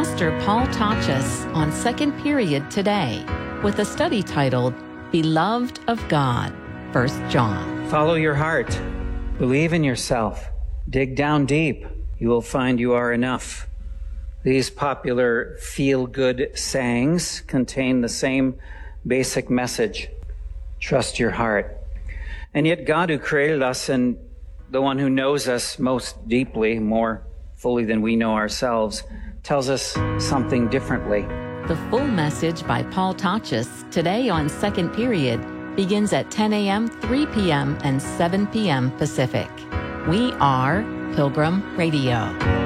Pastor Paul Tachus on Second Period today with a study titled Beloved of God, 1 John. Follow your heart. Believe in yourself. Dig down deep. You will find you are enough. These popular feel-good sayings contain the same basic message. Trust your heart. And yet God, who created us and the one who knows us most deeply, more fully than we know ourselves, tells us something differently. The full message by Paul Tachus today on Second Period begins at 10 a.m., 3 p.m., and 7 p.m. Pacific. We are Pilgrim Radio.